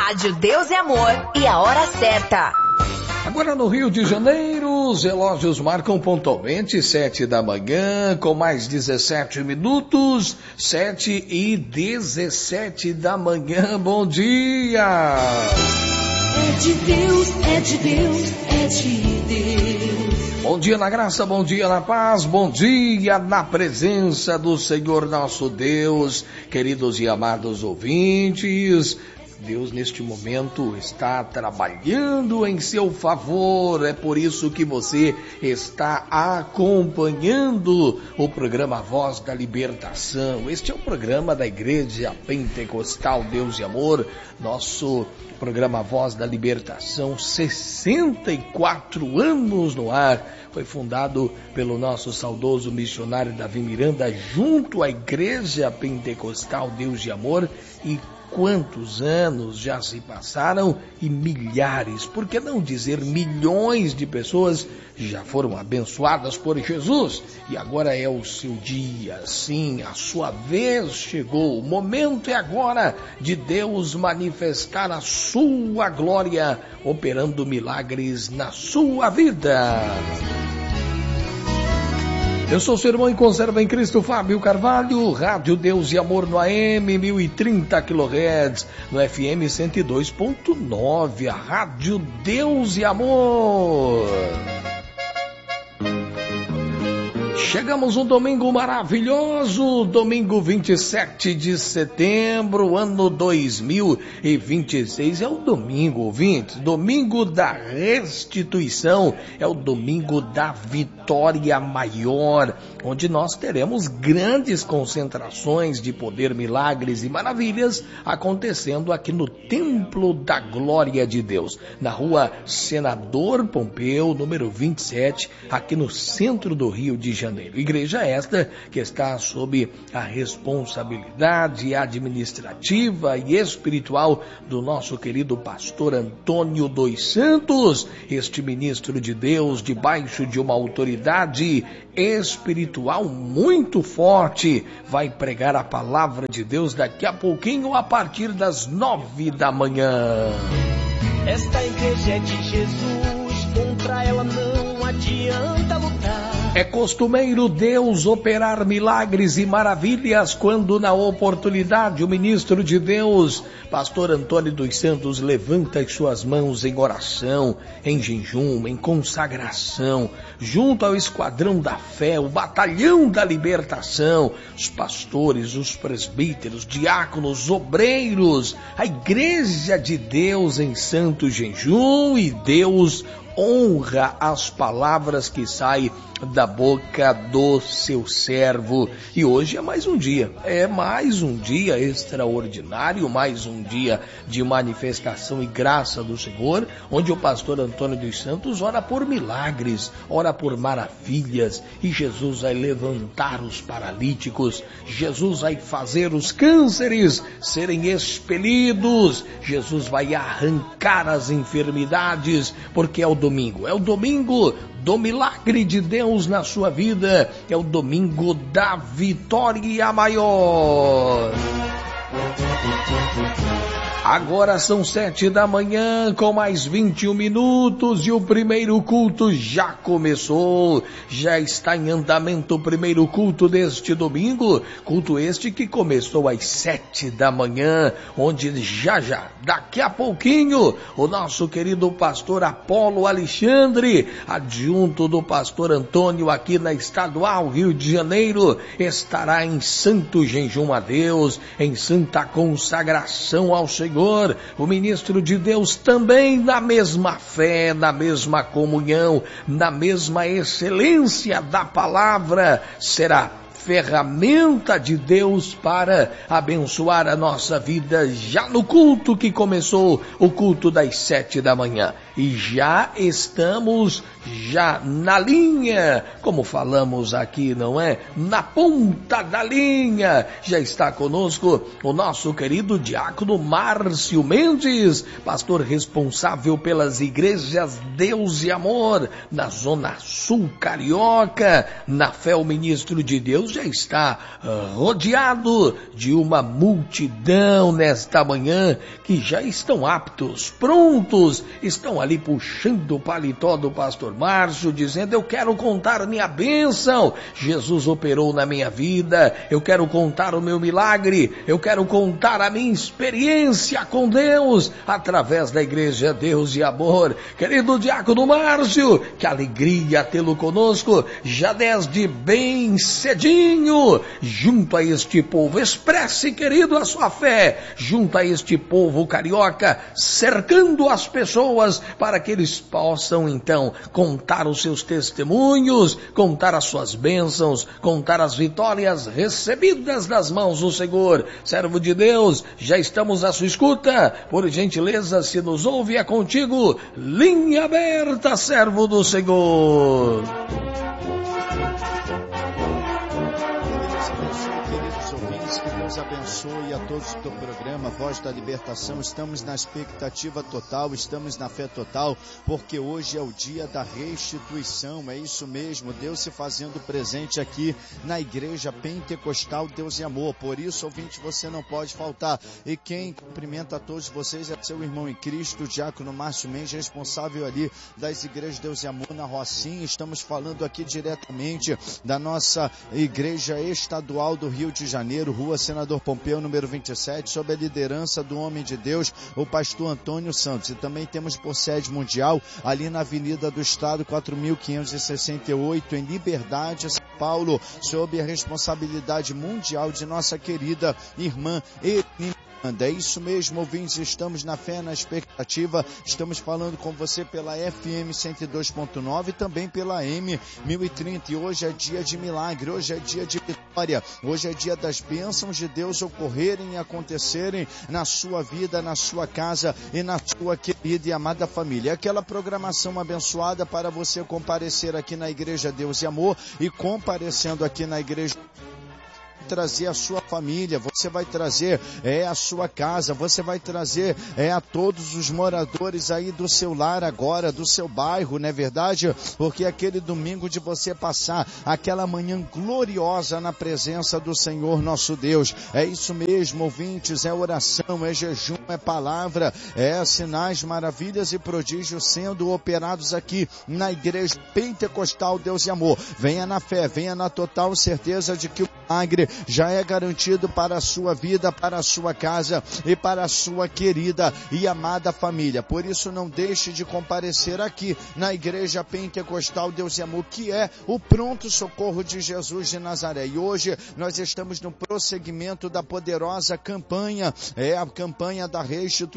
Rádio Deus e Amor e a hora certa. Agora no Rio de Janeiro, os relógios marcam pontualmente 7 da manhã, com mais 17 minutos, 7h17 da manhã. Bom dia! É de Deus, é de Deus, é de Deus. Bom dia na graça, bom dia na paz, bom dia na presença do Senhor nosso Deus, queridos e amados ouvintes. Deus neste momento está trabalhando em seu favor, é por isso que você está acompanhando o programa Voz da Libertação. Este é o programa da Igreja Pentecostal Deus e Amor, nosso programa Voz da Libertação, 64 anos no ar. Foi fundado pelo nosso saudoso missionário Davi Miranda junto à Igreja Pentecostal Deus e Amor. E quantos anos já se passaram e milhares, por que não dizer milhões de pessoas já foram abençoadas por Jesus. E agora é o seu dia, sim, a sua vez chegou. O momento é agora de Deus manifestar a sua glória, operando milagres na sua vida. Eu sou seu irmão e conserva em Cristo, Fábio Carvalho, Rádio Deus e Amor no AM, 1030 kHz, no FM 102.9, a Rádio Deus e Amor. Chegamos um domingo maravilhoso, domingo 27 de setembro, ano 2026. É o domingo, ouvintes, domingo da restituição, é o domingo da vitória maior, onde nós teremos grandes concentrações de poder, milagres e maravilhas acontecendo aqui no Templo da Glória de Deus, na rua Senador Pompeu, número 27, aqui no centro do Rio de Janeiro. Igreja esta que está sob a responsabilidade administrativa e espiritual do nosso querido pastor Antônio dos Santos, este ministro de Deus debaixo de uma autoridade espiritual muito forte, vai pregar a palavra de Deus daqui a pouquinho a partir das 9 da manhã. Esta igreja é de Jesus, contra ela não adianta lutar. É costumeiro Deus operar milagres e maravilhas quando na oportunidade o ministro de Deus, pastor Antônio dos Santos, levanta as suas mãos em oração, em jejum, em consagração, junto ao esquadrão da fé, o batalhão da libertação, os pastores, os presbíteros, diáconos, obreiros, a igreja de Deus em santo jejum, e Deus honra as palavras que saem da boca do seu servo. E hoje é mais um dia extraordinário, mais um dia de manifestação e graça do Senhor, onde o pastor Antônio dos Santos ora por milagres, ora por maravilhas, e Jesus vai levantar os paralíticos, Jesus vai fazer os cânceres serem expelidos, Jesus vai arrancar as enfermidades, porque é o domingo do milagre de Deus na sua vida, é o domingo da vitória maior. Agora são 7 da manhã com mais 21 minutos e o primeiro culto já começou. Já está em andamento o primeiro culto deste domingo. Culto este que começou às 7 da manhã, onde daqui a pouquinho, o nosso querido pastor Apolo Alexandre, adjunto do pastor Antônio aqui na Estadual Rio de Janeiro, estará em santo jejum a Deus, em santa consagração ao Senhor. O ministro de Deus também na mesma fé, na mesma comunhão, na mesma excelência da palavra, será ferramenta de Deus para abençoar a nossa vida já no culto que começou, o culto das 7 da manhã. e já estamos na linha, como falamos aqui, não é? Na ponta da linha, já está conosco o nosso querido diácono Márcio Mendes, pastor responsável pelas igrejas Deus e Amor, na Zona Sul Carioca. Na fé, o ministro de Deus já está rodeado de uma multidão nesta manhã, que já estão aptos, prontos, estão ali puxando o paletó do pastor Márcio, dizendo: eu quero contar minha bênção, Jesus operou na minha vida, eu quero contar o meu milagre, eu quero contar a minha experiência com Deus, através da igreja Deus e Amor. Querido diácono Márcio, que alegria tê-lo conosco, já desde bem cedinho, junto a este povo. Expresse, querido, a sua fé, junto a este povo carioca, cercando as pessoas, para que eles possam, então, contar os seus testemunhos, contar as suas bênçãos, contar as vitórias recebidas das mãos do Senhor. Servo de Deus, já estamos à sua escuta. Por gentileza, se nos ouve, é contigo. Linha aberta, servo do Senhor. Que Deus abençoe a todos do programa Voz da Libertação. Estamos na expectativa total, estamos na fé total, porque hoje é o dia da restituição. É isso mesmo, Deus se fazendo presente aqui na Igreja Pentecostal Deus e Amor. Por isso, ouvinte, você não pode faltar. E quem cumprimenta a todos vocês é seu irmão em Cristo, o diácono Márcio Mendes, responsável ali das Igrejas Deus e Amor na Rocinha. Estamos falando aqui diretamente da nossa Igreja Estadual do Rio de Janeiro, Rua Senador Pompeu, número 27, sob a liderança do homem de Deus, o pastor Antônio Santos. E também temos por sede mundial, ali na Avenida do Estado, 4.568, em Liberdade, São Paulo, sob a responsabilidade mundial de nossa querida irmã Elina. É isso mesmo, ouvintes, estamos na fé, na expectativa, estamos falando com você pela FM 102.9 e também pela M 1030, e hoje é dia de milagre, hoje é dia de vitória, hoje é dia das bênçãos de Deus ocorrerem e acontecerem na sua vida, na sua casa e na sua querida e amada família. Aquela programação abençoada para você comparecer aqui na Igreja Deus e Amor, e comparecendo aqui na Igreja trazer a sua família, você vai trazer a sua casa, você vai trazer a todos os moradores aí do seu lar agora, do seu bairro, não é verdade? Porque aquele domingo de você passar aquela manhã gloriosa na presença do Senhor nosso Deus. É isso mesmo, ouvintes, é oração, é jejum, é palavra, é sinais, maravilhas e prodígios sendo operados aqui na Igreja Pentecostal Deus e Amor. Venha na fé, venha na total certeza de que o milagre já é garantido para a sua vida, para a sua casa e para a sua querida e amada família. Por isso, não deixe de comparecer aqui na Igreja Pentecostal Deus e Amor, que é o pronto socorro de Jesus de Nazaré. E hoje nós estamos no prosseguimento da poderosa campanha, a campanha da restituição